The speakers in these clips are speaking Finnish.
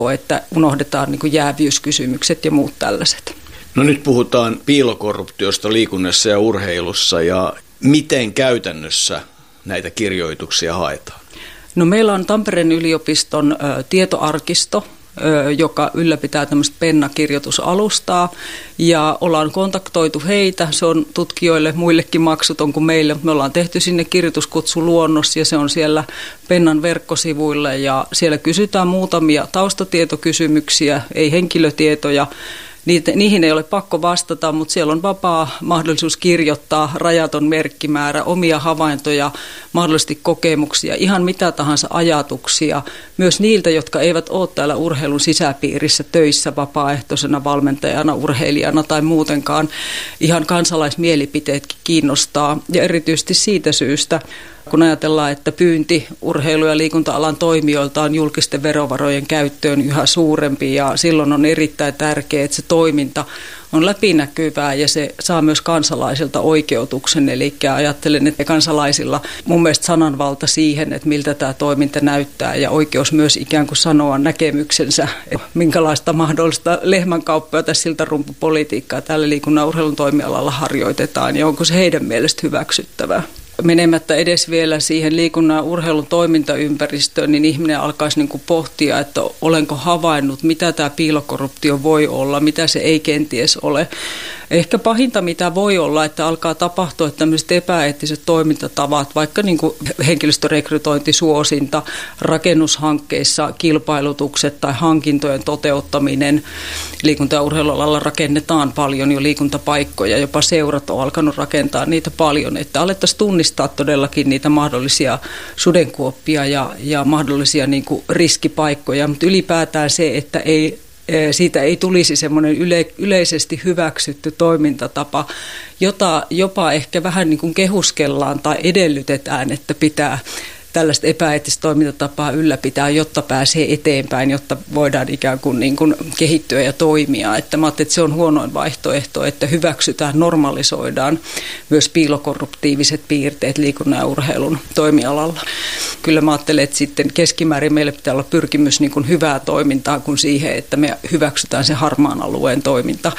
että unohdetaan niin kuin jääviyskysymykset ja muut tällaiset. No nyt puhutaan piilokorruptiosta liikunnassa ja urheilussa ja miten käytännössä näitä kirjoituksia haetaan? No meillä on Tampereen yliopiston tietoarkisto, joka ylläpitää tämmöistä Penna-kirjoitusalustaa ja ollaan kontaktoitu heitä. Se on tutkijoille muillekin maksuton kuin meille. Me ollaan tehty sinne kirjoituskutsuluonnos ja se on siellä Pennan verkkosivuilla ja siellä kysytään muutamia taustatietokysymyksiä, ei henkilötietoja. Niihin ei ole pakko vastata, mutta siellä on vapaa mahdollisuus kirjoittaa rajaton merkkimäärä, omia havaintoja, mahdollisesti kokemuksia, ihan mitä tahansa ajatuksia. Myös niiltä, jotka eivät ole täällä urheilun sisäpiirissä töissä vapaaehtoisena valmentajana, urheilijana tai muutenkaan. Ihan kansalaismielipiteetkin kiinnostaa ja erityisesti siitä syystä, kun ajatellaan, että pyynti urheilu- ja liikunta-alan toimijoilta on julkisten verovarojen käyttöön yhä suurempi ja silloin on erittäin tärkeää, että se toiminta on läpinäkyvää ja se saa myös kansalaisilta oikeutuksen. Eli ajattelen, että kansalaisilla mun mielestä sananvalta siihen, että miltä tämä toiminta näyttää ja oikeus myös ikään kuin sanoa näkemyksensä, että minkälaista mahdollista lehmänkauppaa tai siltarumpupolitiikkaa tällä liikunnan urheilun toimialalla harjoitetaan ja onko se heidän mielestä hyväksyttävää. Menemättä edes vielä siihen liikunnan ja urheilun toimintaympäristöön, niin ihminen alkaisi niin kuin pohtia, että olenko havainnut, mitä tämä piilokorruptio voi olla, mitä se ei kenties ole. Ehkä pahinta, mitä voi olla, että alkaa tapahtua tämmöiset epäeettiset toimintatavat, vaikka niin kuin henkilöstörekrytointi, suosinta, rakennushankkeissa kilpailutukset tai hankintojen toteuttaminen. Liikunta- ja urheilualalla rakennetaan paljon jo liikuntapaikkoja, jopa seurat on alkanut rakentaa niitä paljon, että alettaisiin tunnistaa todellakin niitä mahdollisia sudenkuoppia ja mahdollisia niin kuin riskipaikkoja, mutta ylipäätään se, että siitä ei tulisi semmoinen yleisesti hyväksytty toimintatapa, jota jopa ehkä vähän niin kuin kehuskellaan tai edellytetään, että pitää tällaista epäeettistä toimintatapaa ylläpitää, jotta pääsee eteenpäin, jotta voidaan ikään kuin kehittyä ja toimia. Että mä ajattelin, että se on huonoin vaihtoehto, että hyväksytään, normalisoidaan myös piilokorruptiiviset piirteet liikunnan ja urheilun toimialalla. Kyllä mä ajattelen, että sitten keskimäärin meillä pitää olla pyrkimys niin kuin hyvää toimintaa kuin siihen, että me hyväksytään se harmaan alueen toiminta.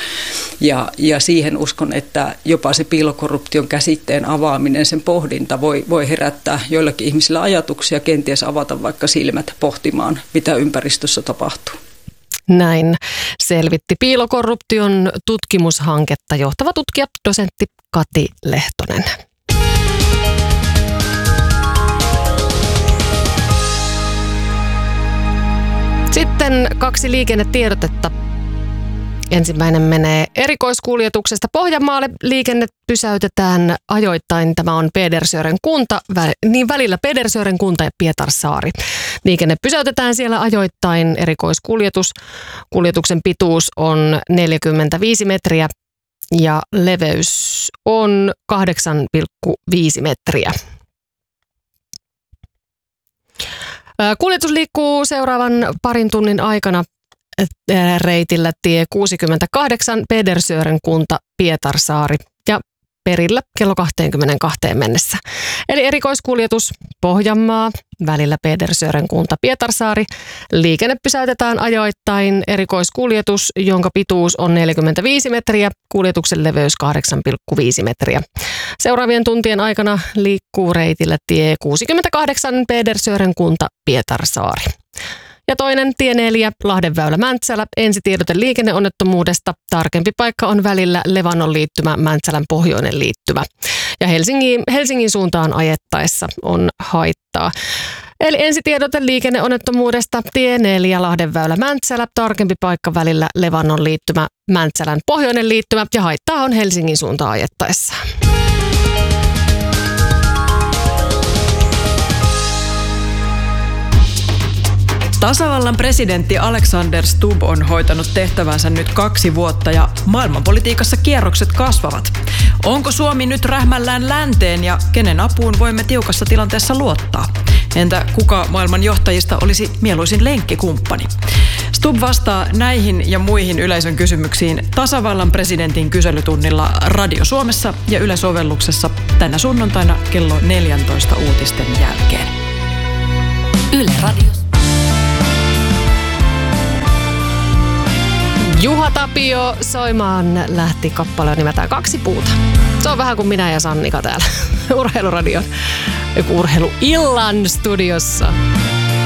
Ja siihen uskon, että jopa se piilokorruption käsitteen avaaminen, sen pohdinta voi herättää joillakin ihmisillä ajatuksia, kenties avata vaikka silmät pohtimaan, mitä ympäristössä tapahtuu. Näin selvitti piilokorruption tutkimushanketta johtava tutkija, dosentti Kati Lehtonen. Sitten 2 liikennetiedotetta. Ensimmäinen menee erikoiskuljetuksesta Pohjanmaalle. Liikenne pysäytetään ajoittain. Tämä on Pedersören kunta, niin välillä Pedersören kunta ja Pietarsaari. Liikenne pysäytetään siellä ajoittain. Kuljetuksen pituus on 45 metriä ja leveys on 8,5 metriä. Kuljetus liikkuu seuraavan parin tunnin aikana reitillä tie 68 Pedersören kunta Pietarsaari ja perillä kello 22 mennessä. Eli erikoiskuljetus Pohjanmaa välillä Pedersören kunta Pietarsaari. Liikenne pysäytetään ajoittain. Erikoiskuljetus, jonka pituus on 45 metriä, kuljetuksen leveys 8,5 metriä. Seuraavien tuntien aikana liikkuu reitillä tie 68 Pedersören kunta Pietarsaari. Ja toinen tie 4, Lahdenväylä Mäntsälä, ensitiedote liikenneonnettomuudesta. Tarkempi paikka on välillä Levannon liittymä, Mäntsälän pohjoinen liittymä. Ja Helsingin suuntaan ajettaessa on haittaa. Eli ensitiedote liikenneonnettomuudesta, tie 4, Lahdenväylä Mäntsälä, tarkempi paikka välillä Levannon liittymä, Mäntsälän pohjoinen liittymä ja haittaa on Helsingin suuntaan ajettaessa. Tasavallan presidentti Alexander Stubb on hoitanut tehtävänsä nyt 2 vuotta ja maailmanpolitiikassa kierrokset kasvavat. Onko Suomi nyt rähmällään länteen ja kenen apuun voimme tiukassa tilanteessa luottaa? Entä kuka maailman johtajista olisi mieluisin lenkkikumppani? Stubb vastaa näihin ja muihin yleisön kysymyksiin tasavallan presidentin kyselytunnilla Radio Suomessa ja Yle-sovelluksessa tänä sunnuntaina kello 14 uutisten jälkeen. Yle Radio. Juha Tapio soimaan lähti kappale nimeltään 2 puuta. Se on vähän kuin minä ja Sannika täällä Urheiluradion, urheiluillan studiossa.